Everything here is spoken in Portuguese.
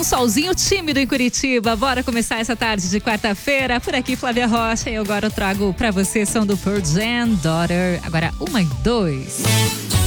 um solzinho tímido em Curitiba. Bora começar essa tarde de quarta-feira. Por aqui, Flávia Rocha. E agora eu trago pra você som do Pearl Jam, Daughter. Agora 1 e 2.